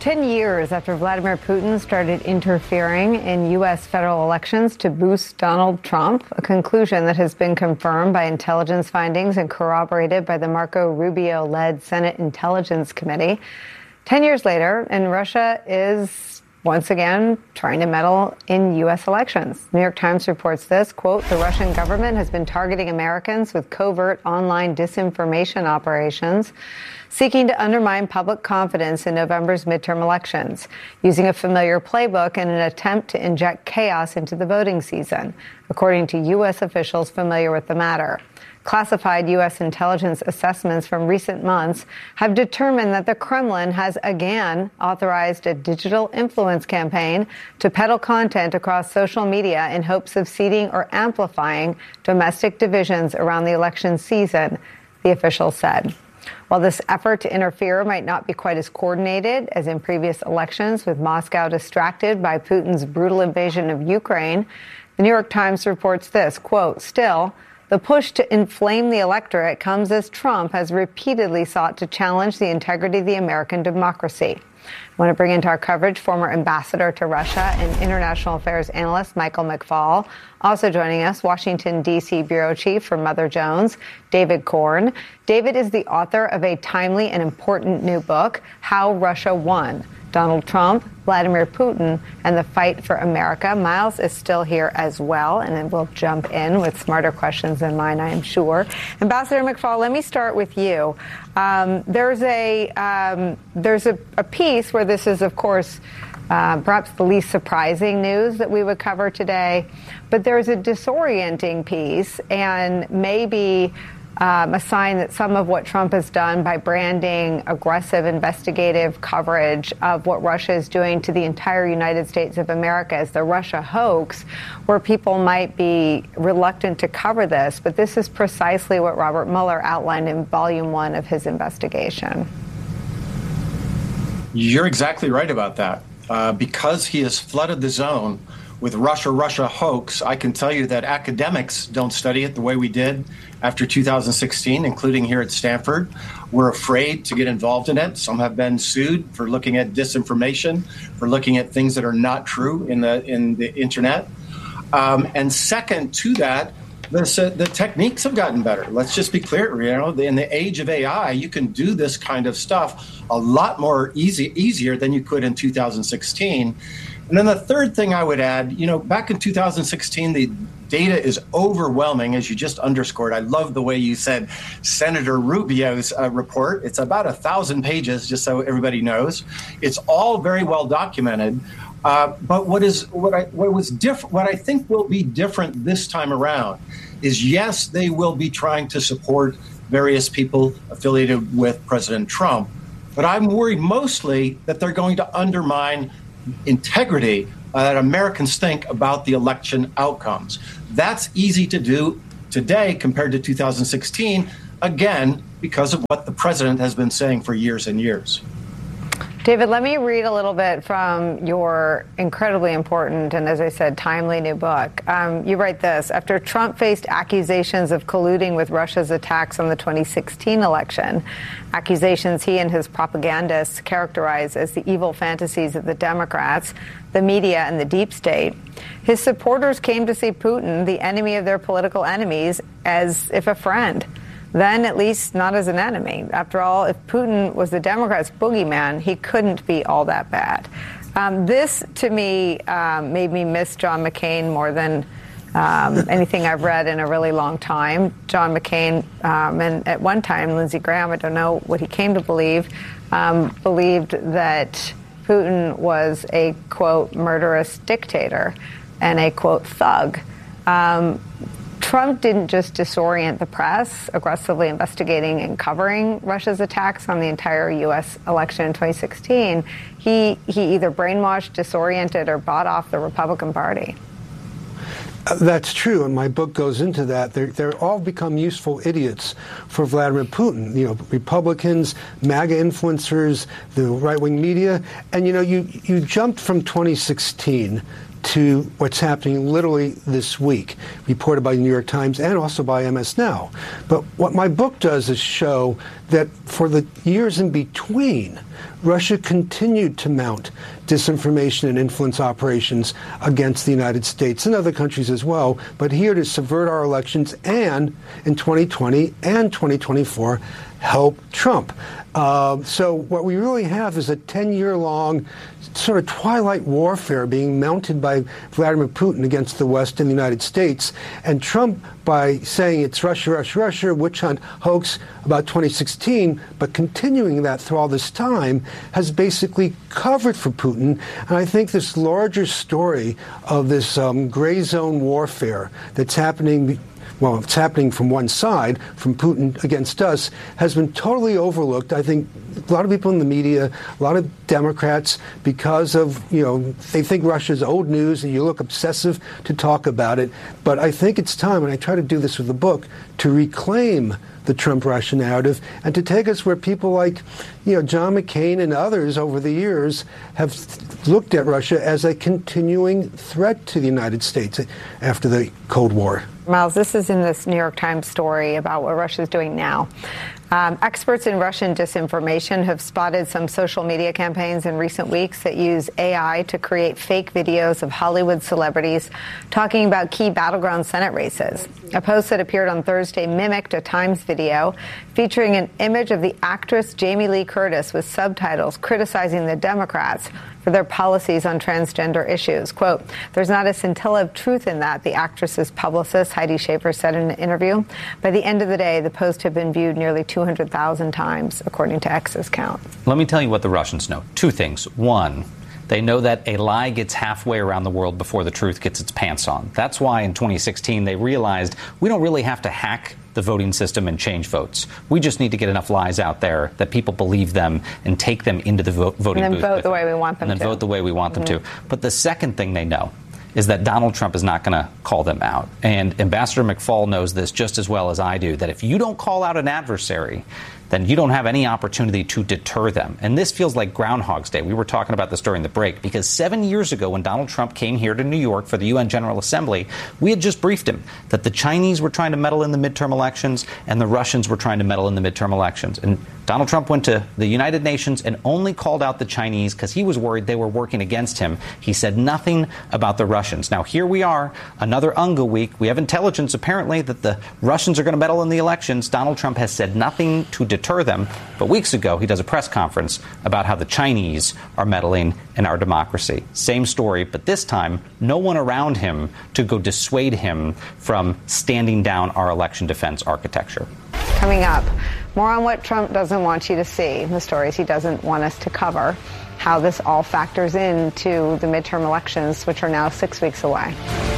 10 years after Vladimir Putin started interfering in U.S. federal elections to boost Donald Trump, a conclusion that has been confirmed by intelligence findings and corroborated by the Marco Rubio-led Senate Intelligence Committee. 10 years later, and Russia is once again trying to meddle in U.S. elections. New York Times reports this, quote, the Russian government has been targeting Americans with covert online disinformation operations, seeking to undermine public confidence in November's midterm elections, using a familiar playbook in an attempt to inject chaos into the voting season, according to U.S. officials familiar with the matter. Classified U.S. intelligence assessments from recent months have determined that the Kremlin has again authorized a digital influence campaign to peddle content across social media in hopes of seeding or amplifying domestic divisions around the election season, the officials said. While this effort to interfere might not be quite as coordinated as in previous elections, with Moscow distracted by Putin's brutal invasion of Ukraine, the New York Times reports this, quote, still, the push to inflame the electorate comes as Trump has repeatedly sought to challenge the integrity of the American democracy. I want to bring into our coverage former ambassador to Russia and international affairs analyst Michael McFaul. Also joining us, Washington, D.C. bureau chief for Mother Jones, David Corn. David is the author of a timely and important new book, How Russia Won: Donald Trump, Vladimir Putin, and the Fight for America. Miles is still here as well, and then we'll jump in with smarter questions than mine, I am sure. Ambassador McFaul, let me start with you. There's a piece where this is, of course, perhaps the least surprising news that we would cover today, but there's a disorienting piece and maybe a sign that some of what Trump has done by branding aggressive investigative coverage of what Russia is doing to the entire United States of America as the Russia hoax, where people might be reluctant to cover this. But this is precisely what Robert Mueller outlined in Volume 1 of his investigation. You're exactly right about that. Because he has flooded the zone with Russia hoax, I can tell you that academics don't study it the way we did after 2016, including here at Stanford. We're afraid to get involved in it. Some have been sued for looking at disinformation, for looking at things that are not true in the internet. And second to that, the techniques have gotten better. Let's just be clear, in the age of AI, you can do this kind of stuff a lot more easier than you could in 2016. And then the third thing I would add, back in 2016, the data is overwhelming, as you just underscored. I love the way you said Senator Rubio's report. It's about 1,000 pages, just so everybody knows. It's all very well documented. But what I think will be different this time around is, yes, they will be trying to support various people affiliated with President Trump. But I'm worried mostly that they're going to undermine integrity that Americans think about the election outcomes. That's easy to do today compared to 2016, again, because of what the president has been saying for years and years. David, let me read a little bit from your incredibly important and, as I said, timely new book. You write this: after Trump faced accusations of colluding with Russia's attacks on the 2016 election, accusations he and his propagandists characterize as the evil fantasies of the Democrats, the media, and the deep state, his supporters came to see Putin, the enemy of their political enemies, as if a friend. Then, at least, not as an enemy. After all, if Putin was the Democrats' boogeyman, he couldn't be all that bad. This, to me, made me miss John McCain more than anything I've read in a really long time. John McCain, and at one time, Lindsey Graham, I don't know what he came to believe, believed that Putin was a, quote, murderous dictator and a, quote, thug. Trump didn't just disorient the press, aggressively investigating and covering Russia's attacks on the entire U.S. election in 2016. He either brainwashed, disoriented, or bought off the Republican Party. That's true, and my book goes into that. They're all become useful idiots for Vladimir Putin. Republicans, MAGA influencers, the right-wing media, and you jumped from 2016 to what's happening literally this week, reported by the New York Times and also by MS Now. But what my book does is show that for the years in between, Russia continued to mount disinformation and influence operations against the United States and other countries as well, but here to subvert our elections and in 2020 and 2024 help Trump. So what we really have is a 10-year-long sort of twilight warfare being mounted by Vladimir Putin against the West and the United States. And Trump, by saying it's Russia, Russia, Russia, witch hunt, hoax about 2016, but continuing that through all this time, has basically covered for Putin. And I think this larger story of this gray zone warfare that's happening, well, it's happening from one side, from Putin against us, has been totally overlooked. I think a lot of people in the media, a lot of Democrats, because of, they think Russia's old news and you look obsessive to talk about it. But I think it's time, and I try to do this with the book, to reclaim the Trump-Russia narrative and to take us where people like, John McCain and others over the years have looked at Russia as a continuing threat to the United States after the Cold War. Miles, this is in this New York Times story about what Russia is doing now. Experts in Russian disinformation have spotted some social media campaigns in recent weeks that use AI to create fake videos of Hollywood celebrities talking about key battleground Senate races. A post that appeared on Thursday mimicked a Times video featuring an image of the actress Jamie Lee Curtis with subtitles criticizing the Democrats for their policies on transgender issues. Quote, "There's not a scintilla of truth in that," the actress's publicist, Heidi Schaefer, said in an interview. By the end of the day, the post had been viewed nearly 200,000 times, according to X's count. Let me tell you what the Russians know. Two things. One, they know that a lie gets halfway around the world before the truth gets its pants on. That's why in 2016 they realized we don't really have to hack the voting system and change votes. We just need to get enough lies out there that people believe them and take them into the voting booth. And then vote the way we want them to. And then vote the way we want them to. But the second thing they know is that Donald Trump is not going to call them out. And Ambassador McFaul knows this just as well as I do, that if you don't call out an adversary, then you don't have any opportunity to deter them. And this feels like Groundhog's Day. We were talking about this during the break, because 7 years ago when Donald Trump came here to New York for the UN General Assembly, we had just briefed him that the Chinese were trying to meddle in the midterm elections and the Russians were trying to meddle in the midterm elections. And Donald Trump went to the United Nations and only called out the Chinese because he was worried they were working against him. He said nothing about the Russians. Now, here we are, another UNGA week. We have intelligence, apparently, that the Russians are going to meddle in the elections. Donald Trump has said nothing to deter them. But weeks ago, he does a press conference about how the Chinese are meddling in our democracy. Same story, but this time, no one around him to go dissuade him from standing down our election defense architecture. Coming up, more on what Trump doesn't want you to see, the stories he doesn't want us to cover, how this all factors into the midterm elections, which are now 6 weeks away.